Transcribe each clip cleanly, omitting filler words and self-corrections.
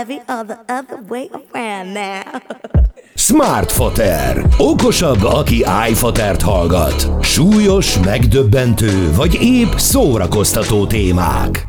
every other way around now. Smartfoter. Okosabb, aki iFotert hallgat. Súlyos, megdöbbentő, vagy épp szórakoztató témák.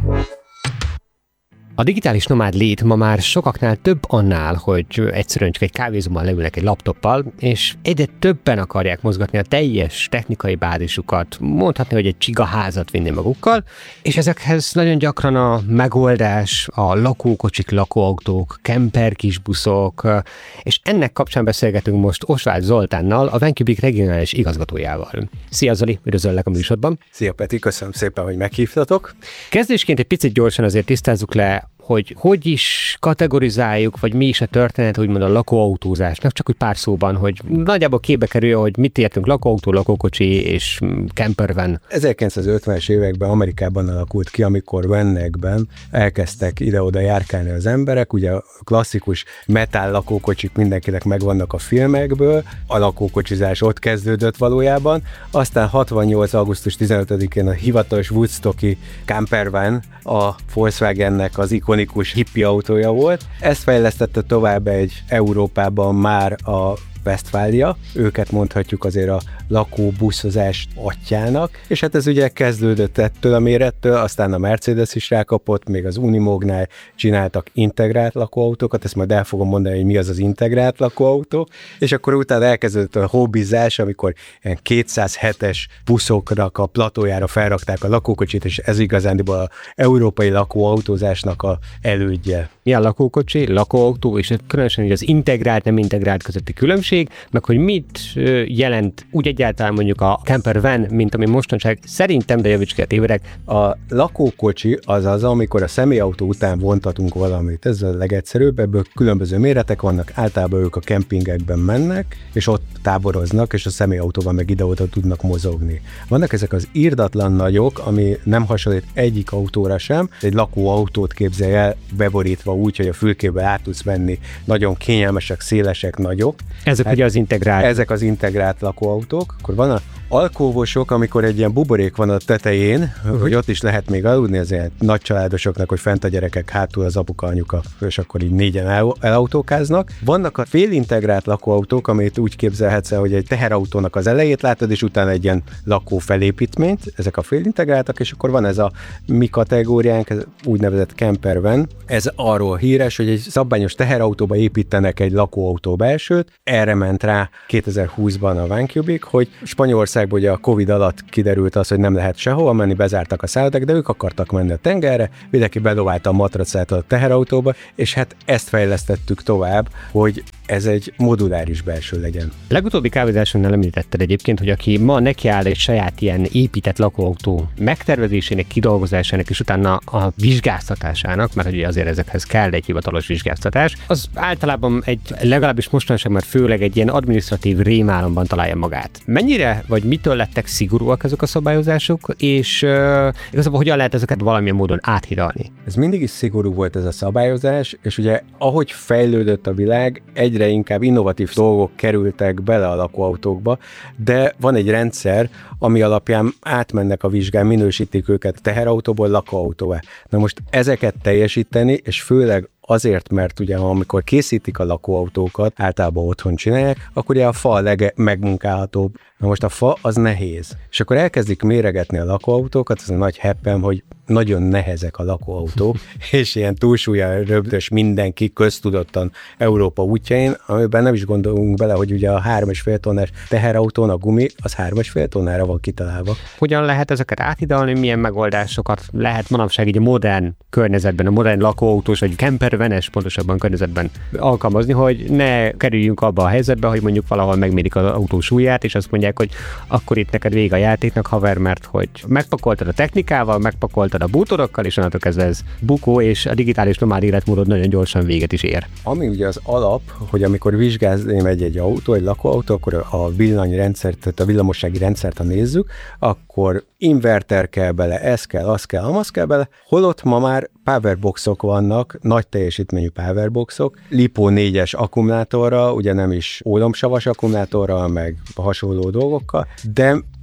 A digitális nomád lét ma már sokaknál több annál, hogy egyszerűen csak egy kávézóban leülnek egy laptoppal, és egyre többen akarják mozgatni a teljes technikai bázisukat, mondhatni, hogy egy csigaházat vinni magukkal, és ezekhez nagyon gyakran a megoldás a lakókocsik, lakóautók, kemper kisbuszok, és ennek kapcsán beszélgetünk most Osváth Zoltánnal, a Vancouver regionális igazgatójával. Szia Zoli, üdvözöllek a műsorban. Szia Peti, köszönöm szépen, hogy meghívtatok. Kezdésként egy picit gyorsan azért tisztázzuk le, hogy is kategorizáljuk, vagy mi is a történet, úgymond a lakóautózásnak, csak úgy pár szóban, hogy nagyjából képbe kerül, hogy mit értünk lakóautó, lakókocsi és campervan. 1950-es években Amerikában alakult ki, amikor vannekben elkezdtek ide-oda járkálni az emberek, ugye a klasszikus metál lakókocsik mindenkinek megvannak a filmekből, a lakókocsizás ott kezdődött valójában, aztán 68. augusztus 15-én a hivatalos Woodstocki campervan a Volkswagennek az ikonikus hippi autója volt. Ezt fejlesztette tovább egy Európában már a Westfália, őket mondhatjuk azért a lakóbuszozás atyának, és hát ez ugye kezdődött ettől a mérettől, aztán a Mercedes is rákapott, még az Unimognál csináltak integrált lakóautókat, ezt majd el fogom mondani, hogy mi az integrált lakóautó, és akkor utána elkezdődött a hobbizás, amikor ilyen 207-es buszoknak a platójára felrakták a lakókocsit, és ez igazándiból az európai lakóautózásnak a elődje. Mi a lakókocsi, lakóautó, és különösen az integrált, nem integrált közötti különbség, meg hogy mit jelent úgy egyáltalán mondjuk a campervan, mint ami mostanság szerintem, de javíts ki a tévedek. A lakókocsi az, amikor a személyautó után vontatunk valamit. Ez a legegyszerűbb, ebből különböző méretek vannak, általában ők a kempingekben mennek, és ott táboroznak, és a személyautóval meg ide-oda tudnak mozogni. Vannak ezek az irdatlan nagyok, ami nem hasonlít egyik autóra sem, egy lakóautót képzelj el, beborítva úgy, hogy a fülkéből át tudsz venni, nagyon kényelmesek, szélesek, nagyok. Ezek ugye az integrált. Ezek az integrált lakóautók. Akkor van a alkóvosok, amikor egy ilyen buborék van a tetején, hogy ott is lehet még aludni, azért nagy családosoknak, hogy fent a gyerekek, hátul az apuka, anyuka, és akkor így négyen elautókáznak. Vannak a félintegrált lakóautók, amit úgy képzelhetsz el, hogy egy teherautónak az elejét látod, és utána egy ilyen lakófelépítményt, ezek a félintegráltak, és akkor van ez a mi kategóriánk, ez úgynevezett campervan. Ez arról híres, hogy egy szabványos teherautóba építenek egy lakóautó belsőt, erre ment rá 2020-ban a Vancouver, hogy Spanyolországban ugye a Covid alatt kiderült az, hogy nem lehet sehova menni, bezártak a szállodák, de ők akartak menni a tengerre, mindenki bedobálta a matracát a teherautóba, és hát ezt fejlesztettük tovább, hogy ez egy moduláris belső legyen. Legutóbbi kávézásonnál említetted egyébként, hogy aki ma nekiáll egy saját ilyen épített lakóautó megtervezésének, kidolgozásának és utána a vizsgáztatásának, mert ugye azért ezekhez kell egy hivatalos vizsgáztatás, az általában legalábbis mostanság már főleg egy ilyen adminisztratív rémálomban találja magát. Mennyire vagy mitől lettek szigorúak ezek a szabályozások, és igazából hogyan lehet ezeket valamilyen módon áthidalni? Ez mindig is szigorú volt ez a szabályozás, és ugye ahogy fejlődött a világ, egyre inkább innovatív dolgok kerültek bele a lakóautókba, de van egy rendszer, ami alapján átmennek a vizsgán, minősítik őket teherautóból lakóautóvá. Na most ezeket teljesíteni, és főleg azért, mert ugye amikor készítik a lakóautókat, általában otthon csinálják, akkor ugye a fa a legmegmunkálhatóbb. Na most a fa az nehéz. És akkor elkezdik méregetni a lakóautókat, az a nagy heppem, hogy nagyon nehezek a lakóautók, és ilyen túlsúlya röbdös mindenki köztudottan Európa útjain, amiben nem is gondolunk bele, hogy ugye a 3,5 tonnás teherautón a gumi, az 3,5 tonnára van kitalálva. Hogyan lehet ezeket áthidalni, milyen megoldásokat lehet manapság így a modern környezetben, a modern lakóautós vagy campervanes pontosabban környezetben alkalmazni, hogy ne kerüljünk abba a helyzetbe, hogy mondjuk valahol megmérik az autó súlyát, és azt mondják, hogy akkor itt neked vége a játéknak, haver, mert hogy megpakoltad a technikával, megpakoltad a bútorokkal, és onnantól kezdve ez bukó, és a digitális nomád életmódod nagyon gyorsan véget is ér. Ami ugye az alap, hogy amikor vizsgázni megy egy autó, egy lakóautó, akkor a villanyrendszert, tehát a villamossági rendszert, ha nézzük, akkor inverter kell bele, ez kell, az kell, amaz kell bele, holott ma már powerboxok vannak, nagy teljesítményű powerboxok, LiPo 4-es akkumulátorra, ugye nem is ólomsavas akkumulátorral, meg hasonló dolgokkal, de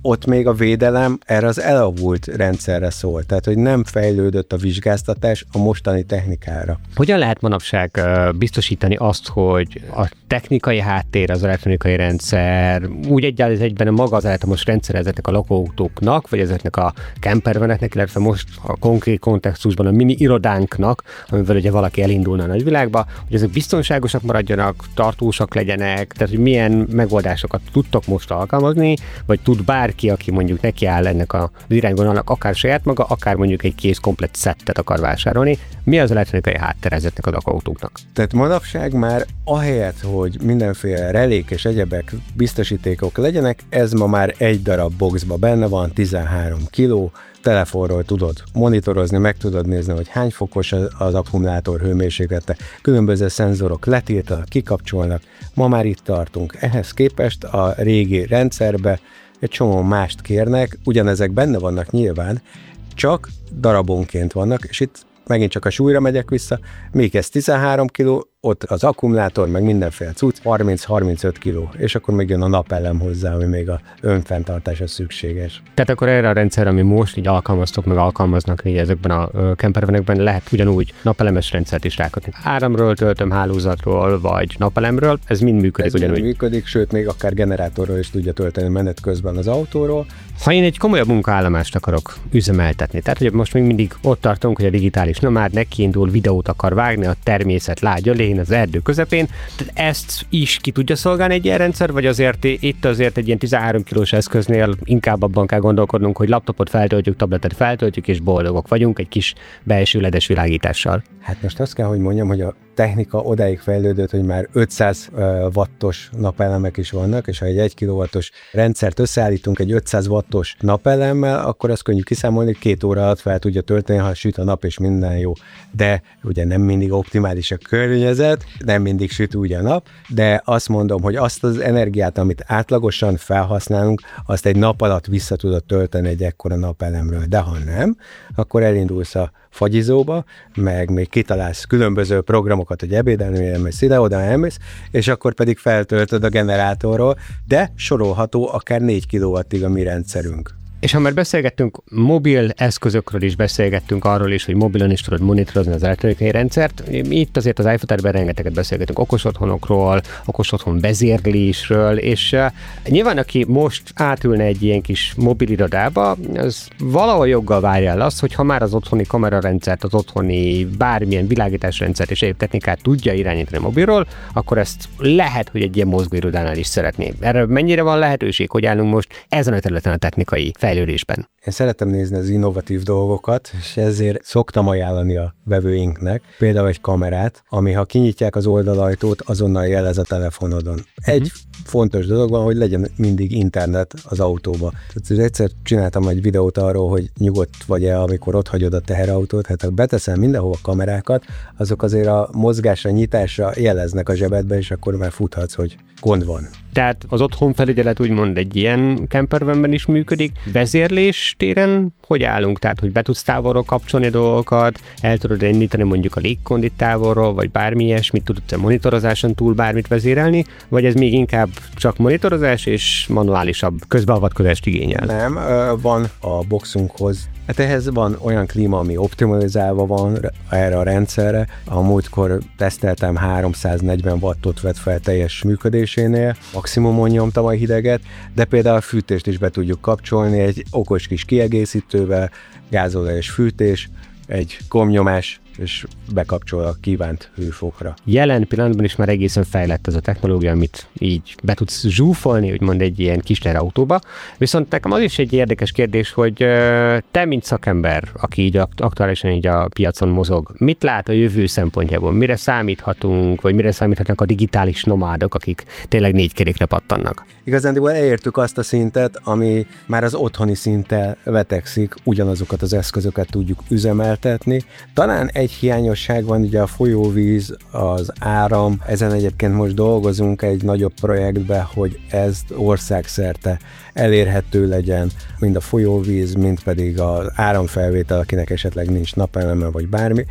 ott még a védelem erre az elavult rendszerre szól, tehát hogy nem fejlődött a vizsgáztatás a mostani technikára. Hogyan lehet manapság biztosítani azt, hogy a technikai háttér, az elektronikai rendszer, úgy egyben maga az elektromos rendszer ezeknek a lakóautóknak, vagy ezeknek a campervaneknek, illetve most a konkrét kontextusban a mini irodánknak, amivel ugye valaki elindulna a nagyvilágba, hogy ezek biztonságosak maradjanak, tartósak legyenek, tehát hogy milyen megoldásokat tudtok most alkalmazni, vagy tud bárki, aki mondjuk nekiáll ennek az irányvonalnak, akár saját maga, akár mondjuk egy kész komplett szettet akar vásárolni. Mi az elektronikai háttér ezeknek a lakóautóknak? Tehát manapság már ahelyett, hogy mindenféle relék és egyebek biztosítékok legyenek, ez ma már egy darab boxba benne van, 13 kiló, telefonról tudod monitorozni, meg tudod nézni, hogy hány fokos az akkumulátor hőmérséklete, különböző szenzorok letiltanak, kikapcsolnak, ma már itt tartunk. Ehhez képest a régi rendszerbe egy csomó mást kérnek, ugyanezek benne vannak nyilván, csak darabonként vannak, és itt megint csak a súlyra megyek vissza, még ez 13 kg, ott az akkumulátor, meg mindenféle cucc, 30-35 kg, és akkor még jön a napelem hozzá, ami még a önfenntartásra szükséges. Tehát akkor erre a rendszer, ami most így alkalmaztok, meg alkalmaznak így ezekben a campervanekben, lehet ugyanúgy napelemes rendszert is rákötni. Áramról töltöm, hálózatról, vagy napelemről, ez mind működik ugyanúgy. Ez működik, sőt, még akár generátorról is tudja tölteni menet közben az autóról. Ha én egy komolyabb munkaállomást akarok üzemeltetni, tehát hogy most még mindig ott tartunk, hogy a digitális nomád nekiindul, videót akar vágni a természet lágya lény az erdő közepén, tehát ezt is ki tudja szolgálni egy ilyen rendszer, vagy azért itt azért egy ilyen 13 kilós eszköznél inkább abban kell gondolkodnunk, hogy laptopot feltöltjük, tabletet feltöltjük, és boldogok vagyunk egy kis belső ledes világítással. Hát most azt kell, hogy mondjam, hogy a technika odáig fejlődött, hogy már 500 wattos napelemek is vannak, és ha egy 1 kW-os rendszert összeállítunk egy 500 wattos napelemmel, akkor azt könnyű kiszámolni, 2 óra alatt fel tudja tölteni, ha süt a nap, és minden jó. De ugye nem mindig optimális a környezet, nem mindig süt úgy a nap, de azt mondom, hogy azt az energiát, amit átlagosan felhasználunk, azt egy nap alatt vissza tudod tölteni egy ekkora napelemről. De ha nem, akkor elindulsz a fagyizóba, meg még kitalálsz különböző programokat, hogy ebédelni elmész, ide-oda elmész, és akkor pedig feltöltöd a generátorról, de sorolható akár 4 kW-ig a mi rendszerünk. És ha már beszélgettünk mobil eszközökről is, beszélgettünk arról is, hogy mobilon is tudod monitorozni az elektronikai rendszert. Itt azért az iFoterben rengeteget beszélgetünk okos otthonokról, okos otthon vezérlésről, és nyilván aki most átülne egy ilyen kis mobil irodába, az valahol joggal várja el azt, hogy ha már az otthoni kamerarendszert, az otthoni bármilyen világításrendszert és egyéb technikát tudja irányítani mobilról, akkor ezt lehet, hogy egy ilyen mozgóirodánál is szeretné. Erre mennyire van lehetőség, hogy állunk most ezen a területen a technikai fejlődésben? Én szeretem nézni az innovatív dolgokat, és ezért szoktam ajánlani a vevőinknek például egy kamerát, ami ha kinyitják az oldalajtót, azonnal jelez a telefonodon. Egy fontos dolog van, hogy legyen mindig internet az autóba. Tehát egyszer csináltam egy videót arról, hogy nyugodt vagy-e, amikor ott hagyod a teherautót, hát ha beteszel mindenhova kamerákat, azok azért a mozgásra, nyitásra jeleznek a zsebedbe, és akkor már futhatsz, hogy gond van. Tehát az otthonfelügyelet úgymond egy ilyen campervanben is működik. Vezérlés téren hogy állunk? Tehát, hogy be tudsz távolról kapcsolni dolgokat, el tudod indítani mondjuk a légkondit távolról, vagy bármi ilyesmit, tudod monitorozáson túl bármit vezérelni, vagy ez még inkább csak monitorozás és manuálisabb közbeavatkozást igényel? Nem, van a boxunkhoz. Hát ehhez van olyan klíma, ami optimalizálva van erre a rendszerre. A múltkor teszteltem, 340 wattot vett fel teljes működésénél, maximumon nyomtam a hideget, de például a fűtést is be tudjuk kapcsolni egy okos kis kiegészítővel, gázolaj és fűtés, egy gombnyomás, és bekapcsol a kívánt hőfokra. Jelen pillanatban is már egészen fejlett ez a technológia, amit így be tudsz zsúfolni, úgymond egy ilyen kis autóba. Viszont nekem az is egy érdekes kérdés, hogy te, mint szakember, aki így aktuálisan így a piacon mozog, mit lát a jövő szempontjából? Mire számíthatunk, vagy mire számíthatnak a digitális nomádok, akik tényleg 4 kerékre pattannak? Igazándiból elértük azt a szintet, ami már az otthoni szinttel vetekszik, ugyanazokat az eszközöket tudjuk üzemeltetni. Talán egy hiányosság van, ugye a folyóvíz, az áram, ezen egyébként most dolgozunk egy nagyobb projektbe, hogy ez országszerte elérhető legyen, mind a folyóvíz, mind pedig az áramfelvétel, akinek esetleg nincs napeleme vagy bármi.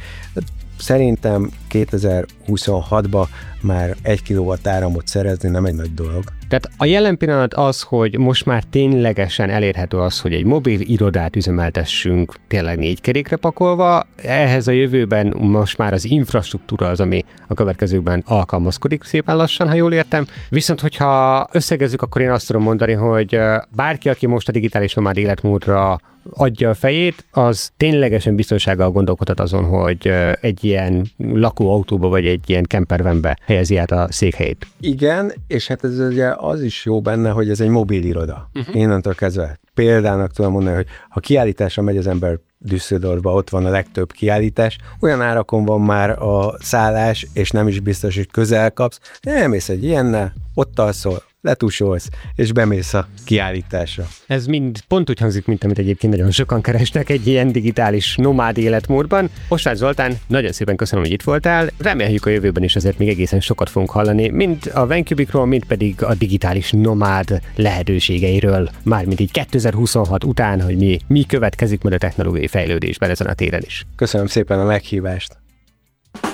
Szerintem 2026-ban már 1 kW áramot szerezni nem egy nagy dolog. Tehát a jelen pillanat az, hogy most már ténylegesen elérhető az, hogy egy mobil irodát üzemeltessünk tényleg 4 kerékre pakolva, ehhez a jövőben most már az infrastruktúra az, ami a következőkben alkalmazkodik szépen lassan, ha jól értem. Viszont, hogyha összegezzük, akkor én azt tudom mondani, hogy bárki, aki most a digitális nomád életmódra adja a fejét, az ténylegesen biztonsággal gondolkodhat azon, hogy egy ilyen lakóautóba vagy egy ilyen campervanbe helyezi át a székhelyét. Igen, és hát ez ugye az is jó benne, hogy ez egy mobil iroda. Innentől kezdve példának tudom mondani, hogy ha kiállításra megy az ember Düsseldorfba, ott van a legtöbb kiállítás, olyan árakon van már a szállás, és nem is biztos, hogy közel kapsz, elmész egy ilyennel, ott alszol, letusolsz, és bemész a kiállításra. Ez mind pont úgy hangzik, mint amit egyébként nagyon sokan keresnek egy ilyen digitális nomád életmódban. Osváth Zoltán, nagyon szépen köszönöm, hogy itt voltál. Reméljük a jövőben is azért még egészen sokat fogunk hallani, mind a Vancubicról, mind pedig a digitális nomád lehetőségeiről, mármint így 2026 után, hogy mi következik majd a technológiai fejlődésben ezen a téren is. Köszönöm szépen a meghívást!